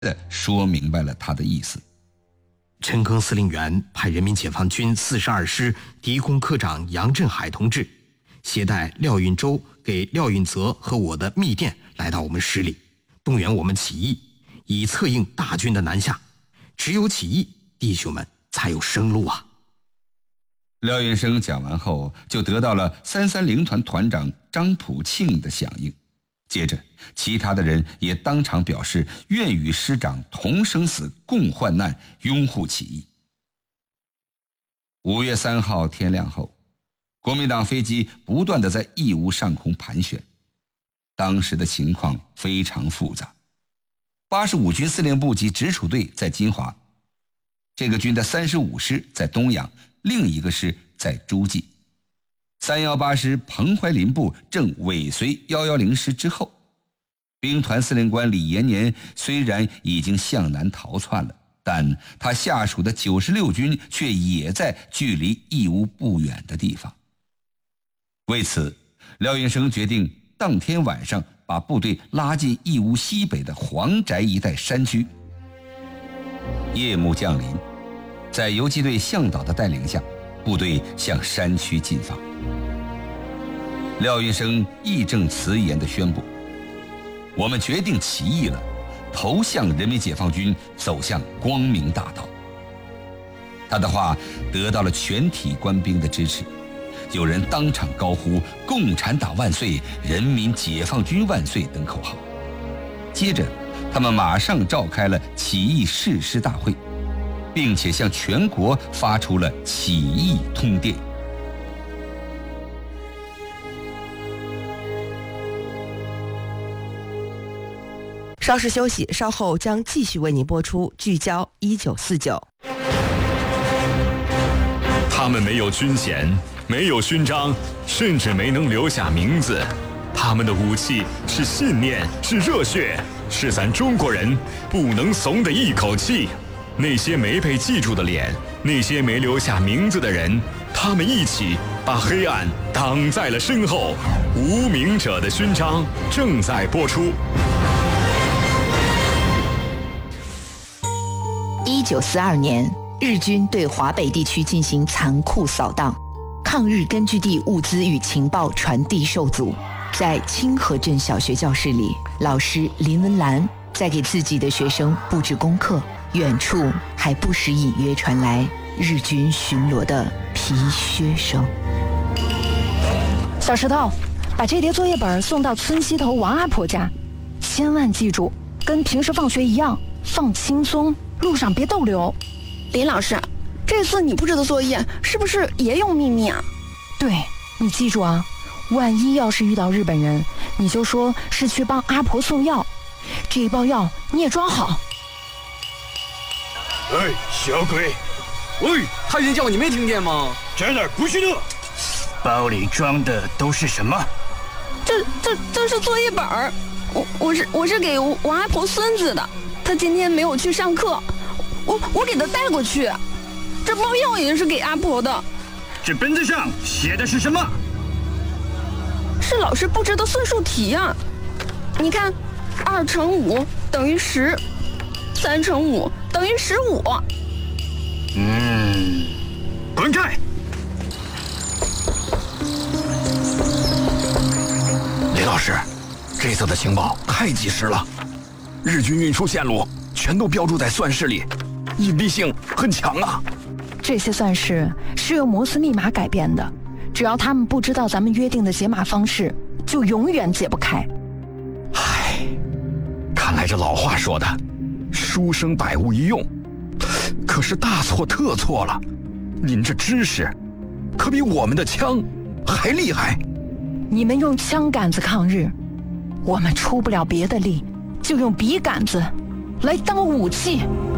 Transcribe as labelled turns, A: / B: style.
A: 地说明白了他的意思。
B: 陈赓司令员派人民解放军42师敌工科长杨振海同志携带廖运周给廖运泽和我的密电来到我们师里，动员我们起义，以策应大军的南下。只有起义，弟兄们才有生路啊！
A: 廖运生讲完后，就得到了330团团长张普庆的响应。接着，其他的人也当场表示愿与师长同生死、共患难，拥护起义。5月3号天亮后，国民党飞机不断地在义乌上空盘旋。当时的情况非常复杂。85军司令部及直属队在金华，这个军的35师在东阳，另一个师在诸暨。318师彭怀林部正尾随110师之后。兵团司令官李延年虽然已经向南逃窜了，但他下属的96军却也在距离义乌不远的地方。为此，廖运生决定当天晚上把部队拉进义乌西北的黄宅一带山区。夜幕降临，在游击队向导的带领下，部队向山区进发。廖运生义正辞严地宣布：我们决定起义了，投向人民解放军，走向光明大道。他的话得到了全体官兵的支持，有人当场高呼“共产党万岁，人民解放军万岁”等口号。接着，他们马上召开了起义誓师大会，并且向全国发出了起义通电。
C: 稍事休息，稍后将继续为您播出聚焦1949。
D: 他们没有军衔，没有勋章，甚至没能留下名字。他们的武器是信念，是热血，是咱中国人不能怂的一口气。那些没被记住的脸，那些没留下名字的人，他们一起把黑暗挡在了身后。无名者的勋章正在播出。
E: 1942年，日军对华北地区进行残酷扫荡，抗日根据地物资与情报传递受阻。在清河镇小学教室里，老师林文兰在给自己的学生布置功课，远处还不时隐约传来日军巡逻的皮靴声。
F: 小石头，把这叠作业本送到村西头王阿婆家，千万记住，跟平时放学一样，放轻松，路上别逗留。
G: 林老师，这次你布置的作业是不是也有秘密啊？
F: 对，你记住啊，万一要是遇到日本人，你就说是去帮阿婆送药，这一包药你也装好。
H: 哎，小鬼！
I: 喂，他人叫你没听见吗？
H: 在哪儿？不许动！包里装的都是什么？
G: 这是作业本儿，我是给王阿婆孙子的，他今天没有去上课，我给他带过去。这包药也是给阿婆的。
H: 这本子上写的是什么？
G: 是老师布置的算术题呀。你看，2乘5等于10，3乘5等于15。
H: 滚开！
B: 李老师，这次的情报太及时了，日军运输线路全都标注在算式里，隐蔽性很强啊。
F: 这些算式是由摩斯密码改编的，只要他们不知道咱们约定的解码方式，就永远解不开。
B: 唉，看来这老话说的书生百无一用，可是大错特错了。您这知识可比我们的枪还厉害。
F: 你们用枪杆子抗日，我们出不了别的力，就用笔杆子来当武器。